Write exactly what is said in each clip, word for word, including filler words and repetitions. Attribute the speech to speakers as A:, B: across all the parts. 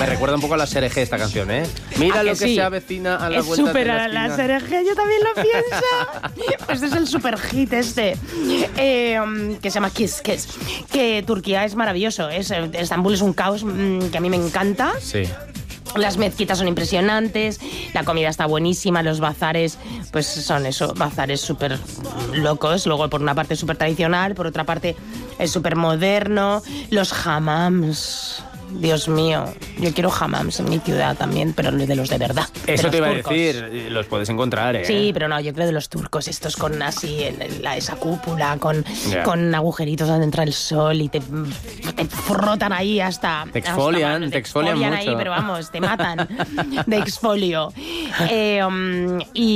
A: recuerda un poco a la S R G esta canción, ¿eh? Mira lo que
B: sí?
A: se avecina a la
B: es
A: vuelta
B: super
A: de la
B: a la
A: esquina.
B: S R G, yo también lo pienso. Este es el super hit este, eh, que se llama Kiss Kiss. Que Turquía es maravilloso. Es, Estambul es un caos mmm, que a mí me encanta.
A: Sí.
B: Las mezquitas son impresionantes, la comida está buenísima, los bazares, pues son eso, bazares súper locos. Luego, por una parte, súper tradicional, por otra parte, es súper moderno. Los hammams, Dios mío, yo quiero hammams en mi ciudad también, pero de los de verdad.
A: Eso te iba
B: turcos.
A: a decir, los puedes encontrar, ¿eh?
B: Sí, pero no, yo creo de los turcos, estos con así, el, el, la, esa cúpula, con,
A: yeah.
B: con agujeritos donde entra el sol y te, te frotan ahí hasta...
A: Te exfolian,
B: hasta,
A: te exfolian, te exfolian
B: ahí,
A: mucho.
B: pero vamos, te matan de exfolio. Eh, um,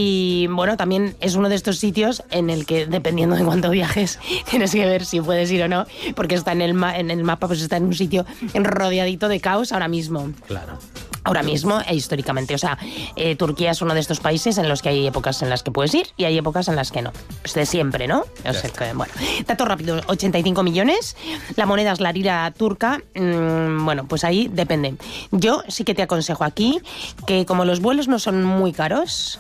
B: y bueno, también es uno de estos sitios en el que, dependiendo de cuánto viajes, tienes que ver si puedes ir o no, porque está en el, ma- en el mapa, pues está en un sitio rodeadito de caos ahora mismo.
A: Claro.
B: Ahora mismo e históricamente. O sea, eh, Turquía es uno de estos países en los que hay épocas en las que puedes ir y hay épocas en las que no. Es de siempre, ¿no? O sea, que, bueno, dato rápido, ochenta y cinco millones. La moneda es la lira turca. Mm, bueno, pues ahí depende. Yo sí que te aconsejo aquí que como los vuelos no son muy caros,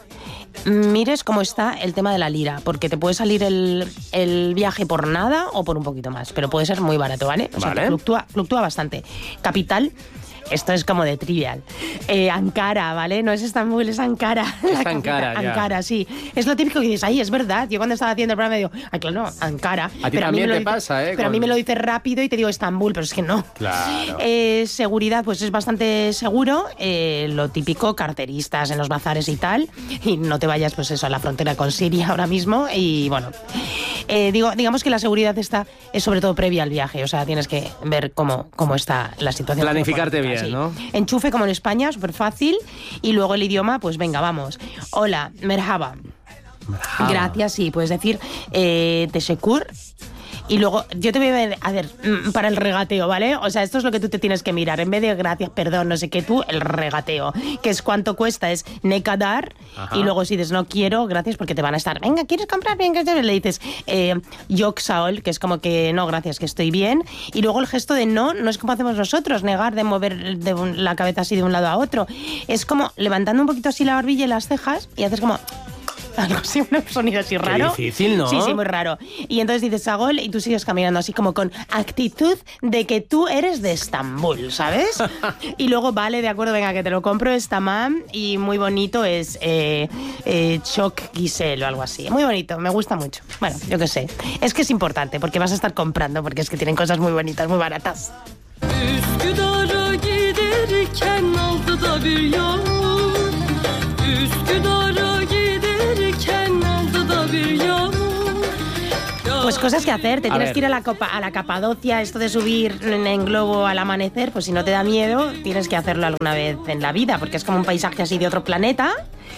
B: mires cómo está el tema de la lira, porque te puede salir el, el viaje por nada o por un poquito más, pero puede ser muy barato, ¿vale? O sea,
A: Vale.
B: que fluctúa, fluctúa bastante. Capital, esto es como de trivial. Eh, Ankara, ¿vale? No es Estambul, es Ankara.
A: Es
B: La
A: Ankara,
B: capital.
A: ya.
B: Ankara, sí. Es lo típico que dices, ay, es verdad. Yo cuando estaba haciendo el programa digo, ay, claro, no, Ankara.
A: A ti
B: pero
A: también
B: mí me lo
A: te
B: dice-
A: pasa, ¿eh?
B: Pero a
A: Con-
B: mí me lo dices rápido y te digo Estambul, pero es que no.
A: Claro.
B: Eh, seguridad, pues es bastante seguro. Eh, lo típico, carteristas en los bazares y tal. Y no te vayas, pues eso, a la frontera con Siria ahora mismo. Y bueno, eh, digo, digamos que la seguridad está es sobre todo previa al viaje. O sea, tienes que ver cómo, cómo está la situación.
A: Planificarte
B: geopolítica,
A: bien,
B: sí.
A: ¿no?
B: Enchufe como en España, súper fácil. Y luego el idioma, pues venga, vamos. Hola, merhaba.
A: Merhaba.
B: Gracias, sí, puedes decir eh, teşekkür. Y luego, yo te voy a ver, a ver, mm, para el regateo, ¿vale? O sea, esto es lo que tú te tienes que mirar. En vez de gracias, perdón, no sé qué, tú, el regateo. Que es cuánto cuesta, es ne kadar.
A: Ajá.
B: Y luego si dices no quiero, gracias, porque te van a estar, venga, ¿quieres comprar? Venga, le dices eh, yok sağ ol, que es como que no, gracias, que estoy bien. Y luego el gesto de no, no es como hacemos nosotros, negar, de mover de un- la cabeza así de un lado a otro. Es como levantando un poquito así la barbilla y las cejas y haces como... algo así, un sonido así raro.
A: Qué difícil, ¿no?
B: Sí, sí, muy raro. Y entonces dices Sagol y tú sigues caminando así como con actitud de que tú eres de Estambul, ¿sabes? Y luego, vale, de acuerdo, venga, que te lo compro, es tamam, y muy bonito es eh, eh, Çok Gisel o algo así. Muy bonito, me gusta mucho. Bueno, yo qué sé. Es que es importante porque vas a estar comprando, porque es que tienen cosas muy bonitas, muy baratas.
C: Üsküdar'a giderken aldı da bir yağmur. Üsküdar'a giderken aldı da bir yağmur.
B: Pues cosas que hacer, te
A: A
B: tienes
A: ver.
B: que ir a la, copa, a la Capadocia, esto de subir en, en globo al amanecer, pues si no te da miedo, tienes que hacerlo alguna vez en la vida, porque es como un paisaje así de otro planeta.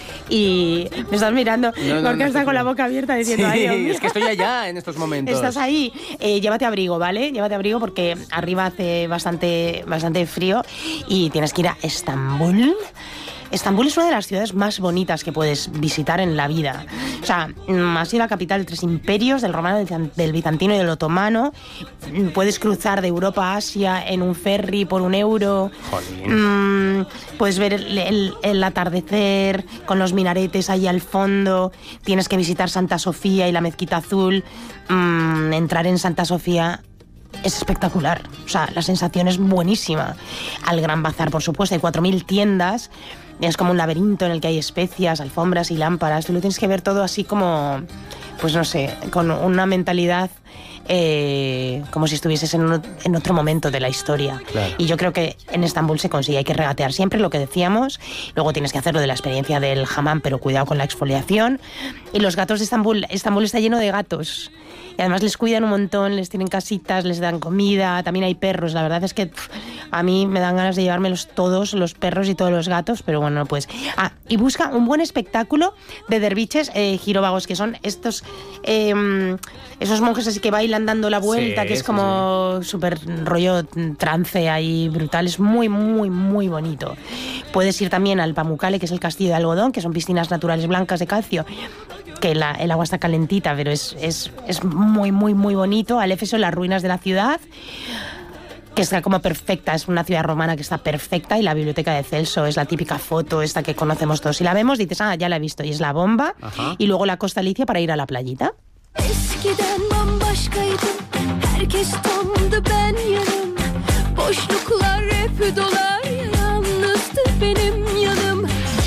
B: Y me estás mirando,
A: No, no,
B: porque
A: no,
B: está
A: no,
B: con la
A: no.
B: boca abierta diciendo,
A: Sí,
B: ay, Dios mío.
A: es que estoy allá en estos momentos.
B: Estás ahí, eh, llévate abrigo, ¿vale? Llévate abrigo porque arriba hace bastante, bastante frío y tienes que ir a Estambul. Estambul es una de las ciudades más bonitas que puedes visitar en la vida. O sea, mm, ha sido la capital de tres imperios, del romano, del, del bizantino y del otomano. Mm, Puedes cruzar de Europa a Asia en un ferry por un euro.
A: Jolín.
B: Mm, puedes ver el, el- el atardecer con los minaretes ahí al fondo. Tienes que visitar Santa Sofía y la Mezquita Azul. Mm, entrar en Santa Sofía es espectacular. O sea, la sensación es buenísima. Al Gran Bazar, por supuesto, hay cuatro mil tiendas. Es como un laberinto en el que hay especias, alfombras y lámparas. Tú lo tienes que ver todo así como, pues no sé, con una mentalidad eh, como si estuvieses en, un- en otro momento de la historia.
A: Claro.
B: Y yo creo que en Estambul se consigue. Hay que regatear siempre lo que decíamos. Luego tienes que hacer lo de la experiencia del hammam, pero cuidado con la exfoliación. Y los gatos de Estambul. Estambul está lleno de gatos. Y además les cuidan un montón, les tienen casitas, les dan comida, también hay perros. La verdad es que pff, a mí me dan ganas de llevármelos todos, los perros y todos los gatos, pero bueno, no puedes. Ah, y busca un buen espectáculo de derviches eh, girovagos, que son estos, eh, esos monjes así que bailan dando la vuelta,
A: Sí,
B: que es
A: sí,
B: como súper rollo trance ahí brutal. Es muy, muy, muy bonito. Puedes ir también al Pamukkale, que es el castillo de algodón, que son piscinas naturales blancas de calcio, que la, el agua está calentita, pero es, es, es muy, muy, muy bonito. Al Éfeso, las ruinas de la ciudad. que está como perfecta, es una ciudad romana que está perfecta, y la biblioteca de Celso es la típica foto esta que conocemos todos. Si la vemos dices, ah, ya la he visto, y es la bomba.
A: Ajá.
B: Y luego la Costa Alicia para ir a la playita.
C: Eskiden bambaşkaydım. Herkes tamdı ben yarım. Boşluklar